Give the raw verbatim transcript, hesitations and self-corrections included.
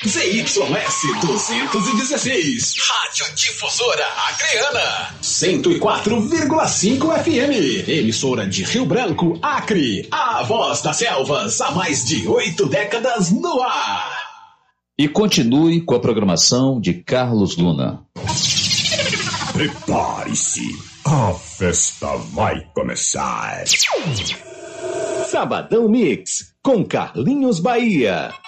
Z Y S duzentos e dezesseis. Rádio Difusora Acreana. cento e quatro vírgula cinco F M. Emissora de Rio Branco, Acre. A voz das selvas há mais de oito décadas no ar. E continue com a programação de Carlos Luna. Prepare-se, a festa vai começar. Sabadão Mix, com Carlinhos Bahia.